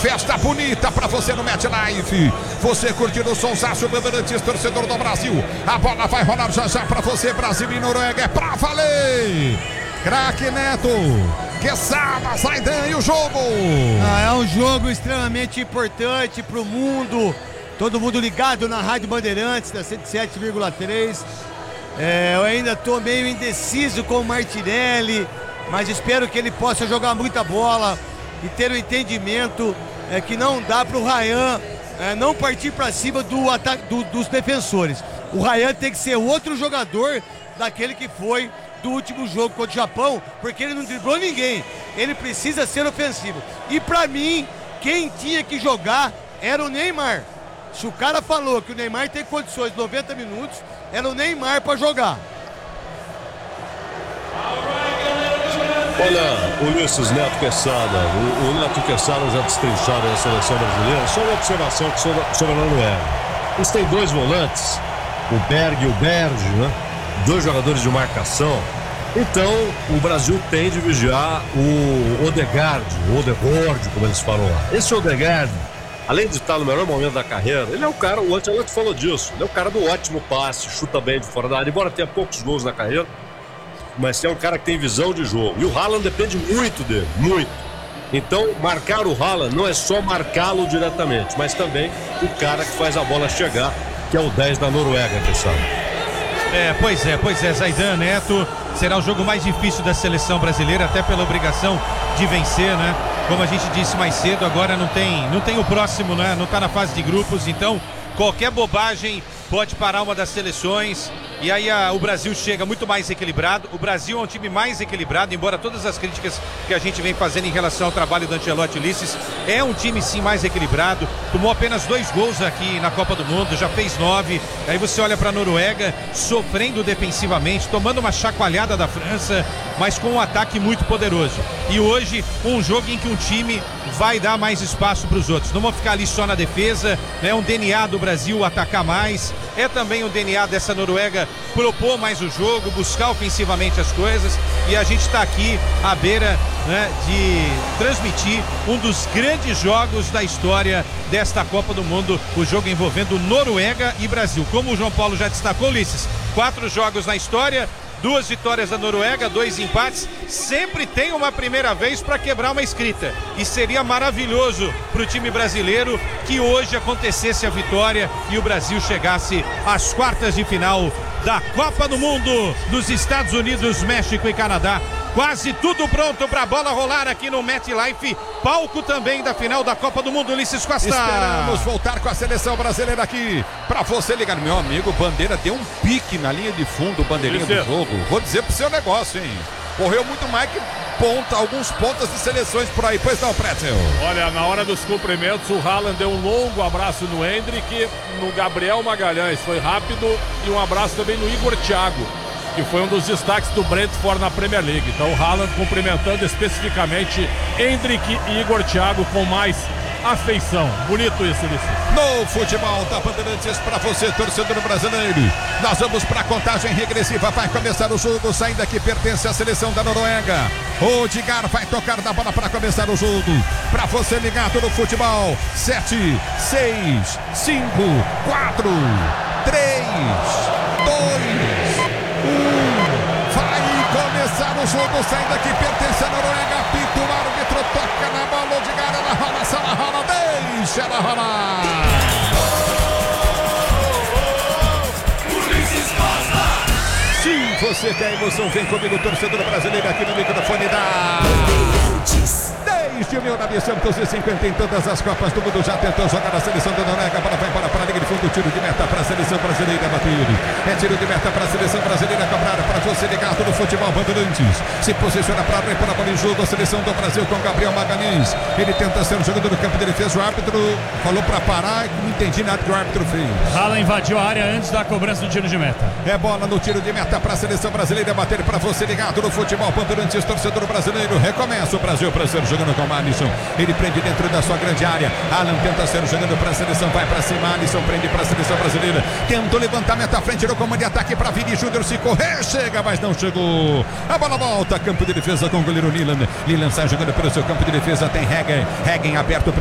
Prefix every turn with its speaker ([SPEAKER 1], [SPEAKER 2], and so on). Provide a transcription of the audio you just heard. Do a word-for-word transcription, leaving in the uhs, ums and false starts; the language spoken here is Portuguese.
[SPEAKER 1] festa bonita pra você no MetLife. Você curtindo o sonsaço, Bandeirantes, torcedor do Brasil. A bola vai rolar já já pra você, Brasil e Noruega. É pra valer. Craque Neto. Quesada, Zaidan e o jogo.
[SPEAKER 2] Ah, é um jogo extremamente importante pro mundo. Todo mundo ligado na Rádio Bandeirantes, da cento e sete vírgula três. É, eu ainda tô meio indeciso com o Martinelli, mas espero que ele possa jogar muita bola e ter o um entendimento é, que não dá pro Ryan é, não partir para cima do ataque, do, dos defensores. O Ryan tem que ser outro jogador daquele que foi do último jogo contra o Japão, porque ele não driblou ninguém. Ele precisa ser ofensivo. E pra mim, quem tinha que jogar era o Neymar. Se o cara falou que o Neymar tem condições de noventa minutos, era o Neymar pra jogar.
[SPEAKER 3] Olha, Ulisses Neto Quesada, o, o Neto Quesada já destrincharam a seleção brasileira. Só uma observação sobre, sobre a Noruega. Eles têm dois volantes, o Berg e o Berge, né? Dois jogadores de marcação. Então, o Brasil tem de vigiar o Odegaard, o Odegaard, como eles falam lá. Esse Odegaard, além de estar no melhor momento da carreira, ele é o cara, o Ancelotti falou disso, ele é o cara do ótimo passe, chuta bem de fora da área, embora tenha poucos gols na carreira, mas é um cara que tem visão de jogo. E o Haaland depende muito dele, muito. Então, marcar o Haaland não é só marcá-lo diretamente, mas também o cara que faz a bola chegar, que é o dez da Noruega, pessoal.
[SPEAKER 4] É, pois é, pois é, Zaidan, Neto, será o jogo mais difícil da seleção brasileira, até pela obrigação de vencer, né? Como a gente disse mais cedo, agora não tem, não tem o próximo, né? Não tá na fase de grupos, então qualquer bobagem pode parar uma das seleções. E aí a, o Brasil chega muito mais equilibrado. O Brasil é um time mais equilibrado, embora todas as críticas que a gente vem fazendo em relação ao trabalho do Ancelotti, Ulisses, é um time sim mais equilibrado. Tomou apenas dois gols aqui na Copa do Mundo, já fez nove. Aí você olha para a Noruega sofrendo defensivamente, tomando uma chacoalhada da França, mas com um ataque muito poderoso. E hoje um jogo em que um time vai dar mais espaço para os outros. Não vão ficar ali só na defesa, né? Um D N A do Brasil atacar mais. É também o D N A dessa Noruega propor mais o jogo, buscar ofensivamente as coisas, e a gente está aqui à beira, né, de transmitir um dos grandes jogos da história desta Copa do Mundo, o jogo envolvendo Noruega e Brasil. Como o João Paulo já destacou, Ulisses, quatro jogos na história, duas vitórias da Noruega, dois empates. Sempre tem uma primeira vez para quebrar uma escrita, e seria maravilhoso para o time brasileiro que hoje acontecesse a vitória e o Brasil chegasse às quartas de final da Copa do Mundo dos Estados Unidos, México e Canadá. Quase tudo pronto para a bola rolar aqui no MetLife, palco também da final da Copa do Mundo, Ulisses Costa.
[SPEAKER 1] Esperamos voltar com a seleção brasileira aqui para você ligar. Meu amigo, Bandeira deu um pique na linha de fundo, bandeirinha do jogo. Vou dizer pro seu negócio, hein? Correu muito mais que ponta, alguns pontas de seleções por aí. Pois não, Pretzel?
[SPEAKER 5] Olha, na hora dos cumprimentos, o Haaland deu um longo abraço no Endrick, no Gabriel Magalhães, foi rápido, e um abraço também no Igor Thiago, que foi um dos destaques do Brentford na Premier League. Então o Haaland cumprimentando especificamente Endrick e Igor Thiago com mais afeição. Bonito isso, Ulisses.
[SPEAKER 1] No futebol da Bandeirantes para você, torcedor brasileiro. Nós vamos para a contagem regressiva. Vai começar o jogo. Saindo aqui pertence à seleção da Noruega. O Odegaard vai tocar da bola para começar o jogo. Para você ligado no futebol. Sete, seis, cinco, quatro, três, dois, um. Vai começar o jogo. Saindo aqui pertence à Noruega. Apita o árbitro, toca na bola. Odegaard, ela rola, se ela rola, deixa ela rolar. Sim, você quer emoção, vem comigo, torcedor brasileiro, aqui no microfone da desde mil novecentos e cinquenta em todas as Copas do Mundo já tentou jogar a seleção da Noruega. A bola vai embora para a linha de fundo, tiro de meta para a seleção brasileira, batido. É tiro de meta para a seleção brasileira, cobrada para você ligado no futebol Bandeirantes. Se posiciona para repor a bola em jogo, a seleção do Brasil com Gabriel Magalhães. Ele tenta ser o jogador do campo de defesa, o árbitro falou para parar e não entendi nada que o árbitro fez.
[SPEAKER 6] Haaland invadiu a área antes da cobrança do tiro de meta.
[SPEAKER 1] É bola no tiro de meta para a seleção brasileira, bater para você ligado no futebol Bandeirantes, torcedor brasileiro. Recomeça o Brasil, Brasil jogando com o Alisson. Ele prende dentro da sua grande área. Alan tenta ser jogando para a seleção, vai para cima. Alisson prende para a seleção brasileira. Tentou levantamento à frente no comando de ataque para Vini Júnior. Se correr, chega, mas não chegou. A bola volta, campo de defesa com o goleiro Lilan. Lilan sai jogando pelo seu campo de defesa. Tem Hegen. Hegen aberto.